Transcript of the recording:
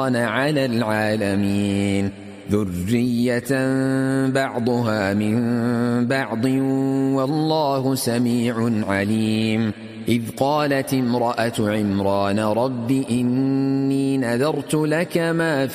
على العالمين ذرية بعضها من بعض والله سميع عليم إذ قالت امرأة عمران رب إني نذرت لك ما